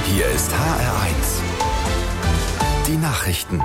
Hier ist HR1. Die Nachrichten.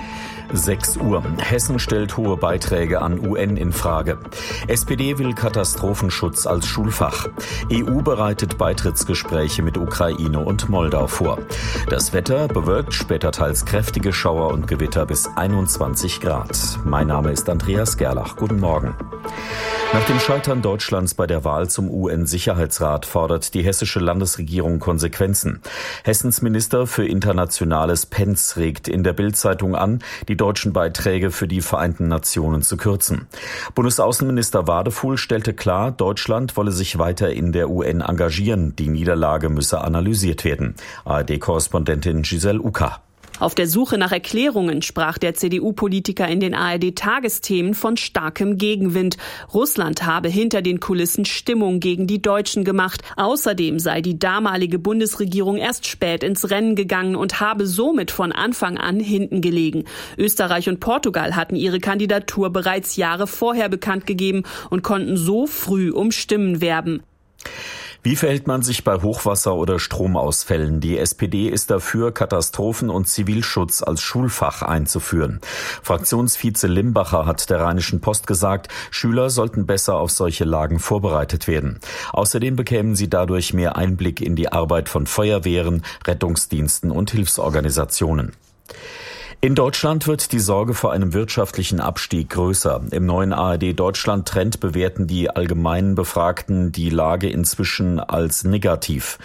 6 Uhr. Hessen stellt hohe Beiträge an UN in Frage. SPD will Katastrophenschutz als Schulfach. EU bereitet Beitrittsgespräche mit Ukraine und Moldau vor. Das Wetter bewölkt, später teils kräftige Schauer und Gewitter bis 21 Grad. Mein Name ist Andreas Gerlach. Guten Morgen. Nach dem Scheitern Deutschlands bei der Wahl zum UN-Sicherheitsrat fordert die hessische Landesregierung Konsequenzen. Hessens Minister für Internationales Pentz regt in der Bild-Zeitung an, die deutschen Beiträge für die Vereinten Nationen zu kürzen. Bundesaußenminister Wadefuhl stellte klar, Deutschland wolle sich weiter in der UN engagieren. Die Niederlage müsse analysiert werden. ARD-Korrespondentin Giselle Uka. Auf der Suche nach Erklärungen sprach der CDU-Politiker in den ARD-Tagesthemen von starkem Gegenwind. Russland habe hinter den Kulissen Stimmung gegen die Deutschen gemacht. Außerdem sei die damalige Bundesregierung erst spät ins Rennen gegangen und habe somit von Anfang an hinten gelegen. Österreich und Portugal hatten ihre Kandidatur bereits Jahre vorher bekannt gegeben und konnten so früh um Stimmen werben. Wie verhält man sich bei Hochwasser oder Stromausfällen? Die SPD ist dafür, Katastrophen- und Zivilschutz als Schulfach einzuführen. Fraktionsvize Limbacher hat der Rheinischen Post gesagt, Schüler sollten besser auf solche Lagen vorbereitet werden. Außerdem bekämen sie dadurch mehr Einblick in die Arbeit von Feuerwehren, Rettungsdiensten und Hilfsorganisationen. In Deutschland wird die Sorge vor einem wirtschaftlichen Abstieg größer. Im neuen ARD-Deutschland-Trend bewerten die allgemeinen Befragten die Lage inzwischen als negativ.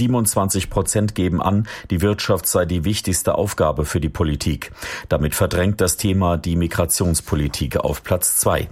27% geben an, die Wirtschaft sei die wichtigste Aufgabe für die Politik. Damit verdrängt das Thema die Migrationspolitik auf Platz 2.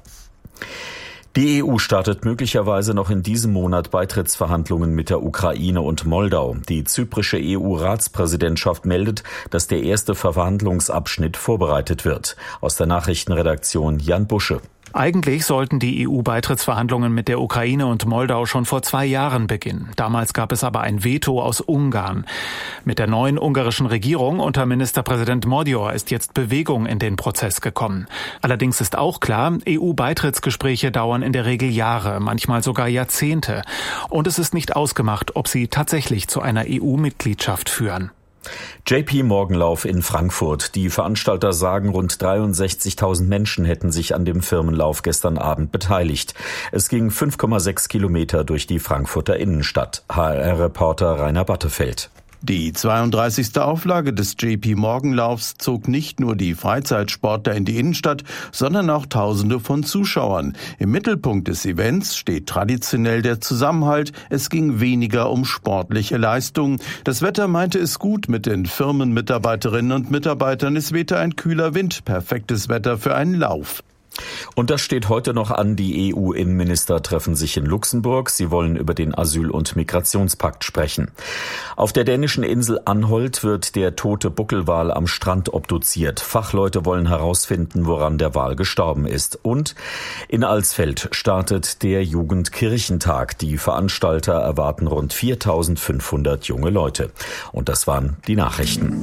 Die EU startet möglicherweise noch in diesem Monat Beitrittsverhandlungen mit der Ukraine und Moldau. Die zyprische EU-Ratspräsidentschaft meldet, dass der erste Verhandlungsabschnitt vorbereitet wird. Aus der Nachrichtenredaktion Jan Busche. Eigentlich sollten die EU-Beitrittsverhandlungen mit der Ukraine und Moldau schon vor 2 Jahren beginnen. Damals gab es aber ein Veto aus Ungarn. Mit der neuen ungarischen Regierung unter Ministerpräsident Magyar ist jetzt Bewegung in den Prozess gekommen. Allerdings ist auch klar, EU-Beitrittsgespräche dauern in der Regel Jahre, manchmal sogar Jahrzehnte. Und es ist nicht ausgemacht, ob sie tatsächlich zu einer EU-Mitgliedschaft führen. JP-Morgan-Lauf in Frankfurt. Die Veranstalter sagen, rund 63.000 Menschen hätten sich an dem Firmenlauf gestern Abend beteiligt. Es ging 5,6 Kilometer durch die Frankfurter Innenstadt. HR-Reporter Rainer Battefeld. Die 32. Auflage des JP-Morgan-Laufs zog nicht nur die Freizeitsportler in die Innenstadt, sondern auch Tausende von Zuschauern. Im Mittelpunkt des Events steht traditionell der Zusammenhalt. Es ging weniger um sportliche Leistungen. Das Wetter meinte es gut mit den Firmenmitarbeiterinnen und Mitarbeitern. Es wehte ein kühler Wind. Perfektes Wetter für einen Lauf. Und das steht heute noch an. Die EU-Innenminister treffen sich in Luxemburg. Sie wollen über den Asyl- und Migrationspakt sprechen. Auf der dänischen Insel Anholt wird der tote Buckelwal am Strand obduziert. Fachleute wollen herausfinden, woran der Wal gestorben ist. Und in Alsfeld startet der Jugendkirchentag. Die Veranstalter erwarten rund 4.500 junge Leute. Und das waren die Nachrichten.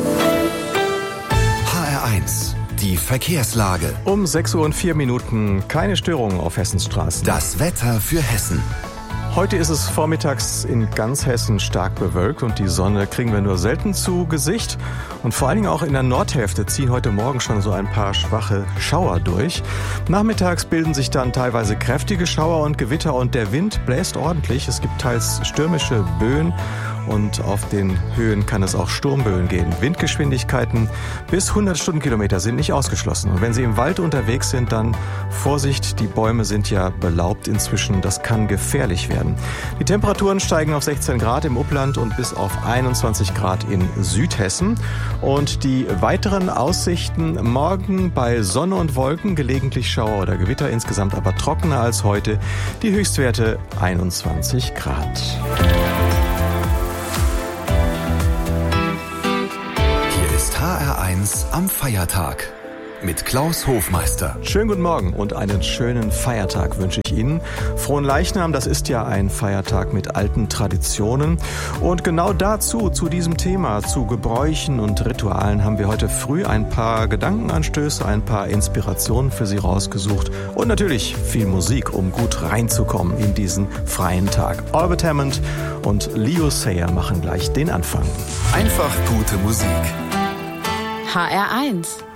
HR1. Die Verkehrslage. Um 6:04 Uhr keine Störungen auf Hessens Straßen. Das Wetter für Hessen. Heute ist es vormittags in ganz Hessen stark bewölkt und die Sonne kriegen wir nur selten zu Gesicht. Und vor allen Dingen auch in der Nordhälfte ziehen heute Morgen schon so ein paar schwache Schauer durch. Nachmittags bilden sich dann teilweise kräftige Schauer und Gewitter und der Wind bläst ordentlich. Es gibt teils stürmische Böen. Und auf den Höhen kann es auch Sturmböen geben. Windgeschwindigkeiten bis 100 Stundenkilometer sind nicht ausgeschlossen. Und wenn Sie im Wald unterwegs sind, dann Vorsicht, die Bäume sind ja belaubt inzwischen. Das kann gefährlich werden. Die Temperaturen steigen auf 16 Grad im Upland und bis auf 21 Grad in Südhessen. Und die weiteren Aussichten morgen bei Sonne und Wolken, gelegentlich Schauer oder Gewitter, insgesamt aber trockener als heute. Die Höchstwerte 21 Grad. HR1 am Feiertag. mit Klaus Hofmeister. Schönen guten Morgen und einen schönen Feiertag wünsche ich Ihnen. Frohen Leichnam, das ist ja ein Feiertag mit alten Traditionen. Und genau dazu, zu diesem Thema, zu Gebräuchen und Ritualen, haben wir heute früh ein paar Gedankenanstöße, ein paar Inspirationen für Sie rausgesucht. Und natürlich viel Musik, um gut reinzukommen in diesen freien Tag. Albert Hammond und Leo Sayer machen gleich den Anfang. Einfach gute Musik. HR1